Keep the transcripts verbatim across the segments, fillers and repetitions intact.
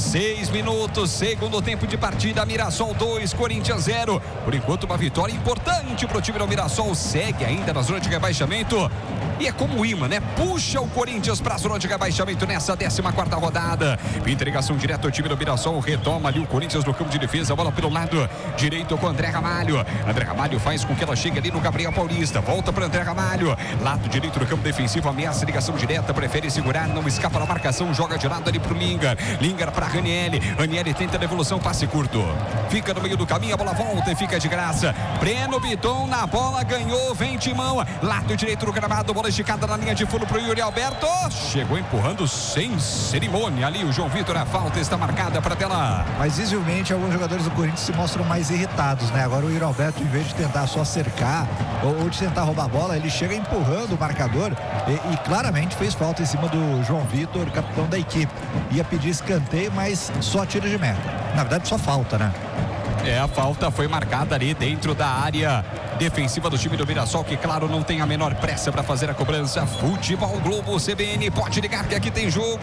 Seis minutos, segundo tempo de partida, Mirassol dois, Corinthians zero. Por enquanto, uma vitória importante para o time do Mirassol. Segue ainda na zona de rebaixamento. E é como o imã, né? Puxa o Corinthians para a zona de rebaixamento nessa décima quarta rodada. Entregação direta ao time do Mirassol. Retoma ali o Corinthians no campo de defesa. Bola pelo lado direito com o André Ramalho. André Ramalho faz com que ela chegue ali no Gabriel Paulista. Volta para André Ramalho. Lado direito do campo defensivo. Ameaça ligação direta. Prefere segurar. Não escapa da marcação. Joga de lado ali para o Lingar. Lingar para Ranieri. Ranieri tenta a devolução. Passe curto. Fica no meio do caminho. A bola volta e fica de graça. Breno Biton na bola. Ganhou. Vem Timão. Lado direito do gramado. Bola esticada na linha de fundo para o Yuri Alberto. Chegou empurrando sem cerimônia ali o João Vitor. A falta está marcada para tela. Mas visivelmente alguns jogadores do Corinthians se mostram mais irritados, né? Agora o Yuri Alberto, em vez de tentar só cercar ou, ou de tentar roubar a bola, ele chega empurrando o marcador e, e claramente fez falta em cima do João Vitor, capitão da equipe. Ia pedir escanteio, mas só tiro de meta. Na verdade, só falta, né? É, a falta foi marcada ali dentro da área defensiva do time do Mirassol, que claro não tem a menor pressa para fazer a cobrança. Futebol Globo C B N, pode ligar que aqui tem jogo.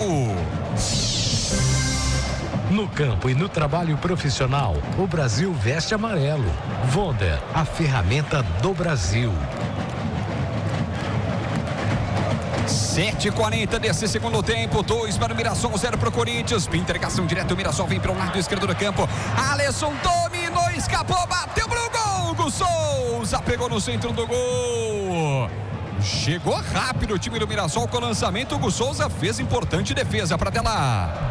No campo e no trabalho profissional, o Brasil veste amarelo. Wonder, a ferramenta do Brasil. sete e quarenta desse segundo tempo, dois para o Mirassol, zero para o Corinthians. Interligação direta, o Mirassol vem para o lado esquerdo do campo. Alisson dominou, escapou, bateu pro gol. Gu Souza pegou no centro do gol. Chegou rápido o time do Mirassol com o lançamento. O Gu Souza fez importante defesa para tela.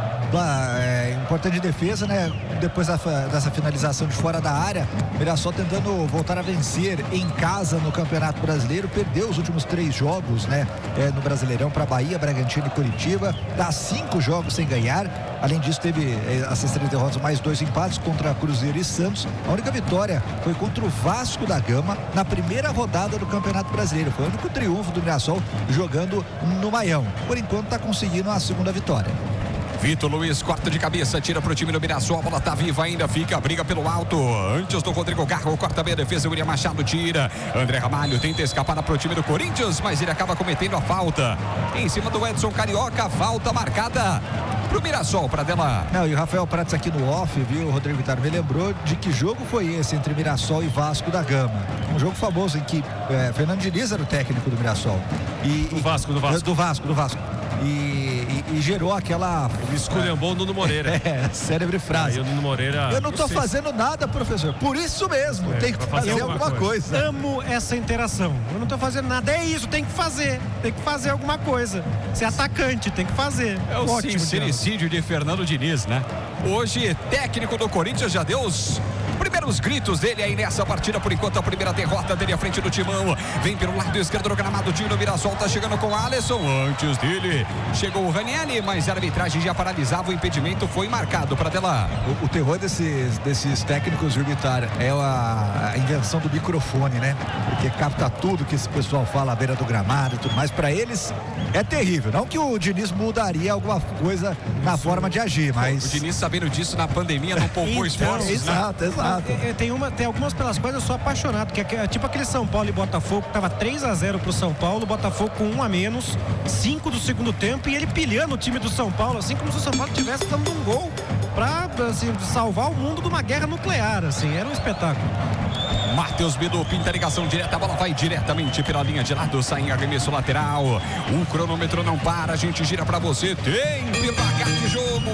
É, importante defesa, né? Depois da, dessa finalização de fora da área, o Mirassol tentando voltar a vencer em casa no Campeonato Brasileiro. Perdeu os últimos três jogos, né? É, no Brasileirão para Bahia, Bragantino e Curitiba. Dá cinco jogos sem ganhar. Além disso, teve é, essas três derrotas, mais dois empates contra Cruzeiro e Santos. A única vitória foi contra o Vasco da Gama na primeira rodada do Campeonato Brasileiro. Foi o único triunfo do Mirassol jogando no Maião. Por enquanto, está conseguindo a segunda vitória. Vitor Luiz corta de cabeça, tira para o time do Mirassol, a bola tá viva ainda, fica, briga pelo alto, antes do Rodrigo Garro, corta bem a defesa, o William Machado tira, André Ramalho tenta escapar para o time do Corinthians, mas ele acaba cometendo a falta, em cima do Edson Carioca, falta marcada pro Mirassol, para dela. Não, e o Rafael Prates aqui no off, viu, o Rodrigo Vitar me lembrou de que jogo foi esse entre Mirassol e Vasco da Gama, um jogo famoso em que é, Fernando Diniz era o técnico do Mirassol. E, do Vasco, do Vasco. Do Vasco, do Vasco. E, e, e gerou aquela... Esculhambou o Nuno Moreira. É, célebre frase. Aí o Nuno Moreira... Eu não tô sei. fazendo nada, professor. Por isso mesmo, É, tem que fazer, fazer alguma coisa. coisa. Amo essa interação. Eu não tô fazendo nada. É isso, tem que fazer. Tem que fazer alguma coisa. Ser atacante, tem que fazer. É o Ótimo, sincericídio de Fernando Diniz, né? Hoje, técnico do Corinthians já deu os primeiros gritos dele aí nessa partida. Por enquanto, a primeira derrota dele à frente do Timão. Vem pelo lado esquerdo do gramado, o time do Mirassol tá chegando com o Alisson. Antes dele, chegou o Ranieri, mas a arbitragem já paralisava. O impedimento foi marcado para tela. O, o terror desses, desses técnicos, Júlio Vittar, é a, a invenção do microfone, né? Porque capta tudo que esse pessoal fala à beira do gramado e tudo mais. Para eles é terrível. Não que o Diniz mudaria alguma coisa na forma de agir, mas... O Diniz, sabendo disso na pandemia, não poupou Então, esforços, exato, né? exato. É, é, tem, uma, tem algumas pelas quais eu sou apaixonado, que é, é tipo aquele São Paulo e Botafogo, que tava três a zero pro São Paulo, Botafogo com um a menos, cinco do segundo tempo, e ele pilhando o time do São Paulo, assim como se o São Paulo estivesse dando um gol pra assim, salvar o mundo de uma guerra nuclear, assim, era um espetáculo. Matheus Bidu pinta a ligação direta, a bola vai diretamente pela linha de lado, sai em arremesso lateral. O cronômetro não para, a gente gira pra você. Tem placar de jogo.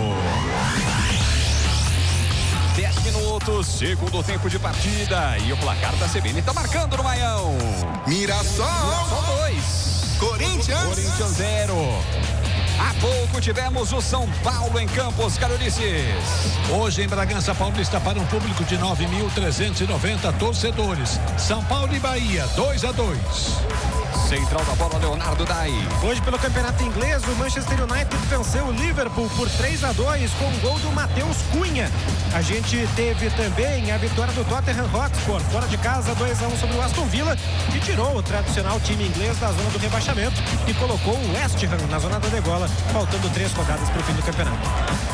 dez minutos, segundo tempo de partida. E o placar da C B N tá marcando no Maião. Mirassol. Mirassol dois. Corinthians. Corinthians zero. Há pouco tivemos o São Paulo em Campos, Carolices. Hoje em Bragança Paulista para um público de nove mil trezentos e noventa torcedores. São Paulo e Bahia, dois a dois. Central da bola, Leonardo Dai. Hoje pelo campeonato inglês, o Manchester United venceu o Liverpool por três a dois com o gol do Matheus Cunha. A gente teve também a vitória do Tottenham Hotspur, fora de casa, dois a um sobre o Aston Villa, que tirou o tradicional time inglês da zona do rebaixamento e colocou o West Ham na zona da degola, faltando três rodadas para o fim do campeonato.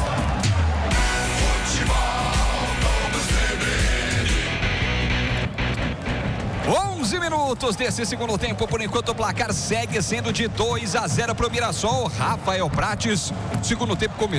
onze minutos desse segundo tempo, por enquanto o placar segue sendo de dois a zero para o Mirassol. Rafael Prates, segundo tempo começou.